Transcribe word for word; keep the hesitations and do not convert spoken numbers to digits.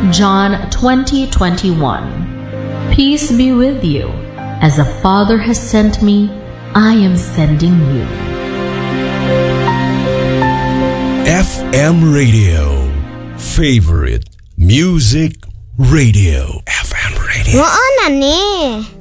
John twenty twenty-one. Peace be with you. As the Father has sent me, I am sending you. F M Radio. Favorite Music Radio. F M Radio. Mo na ni.